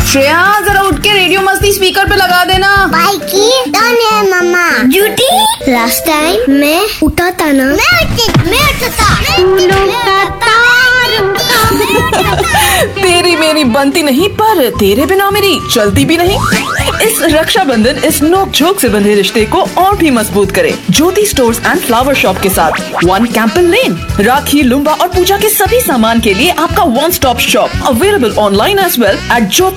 श्रेया जरा उठ के रेडियो मस्ती स्पीकर पे लगा देना। बाइकी डन है मम्मा। झूठी। लास्ट टाइम मैं उठा था ना। मैं उठा था। तेरी मेरी बनती नहीं, पर तेरे बिना मेरी चलती भी नहीं। इस रक्षाबंधन इस नोक झोंक से बंधे रिश्ते को और भी मजबूत करे ज्योति स्टोर्स एंड फ्लावर शॉप के साथ। 1 कैंपल लेन। राखी, लुम्बा और पूजा के सभी सामान के लिए आपका one stop shop, available online as well at Jyoti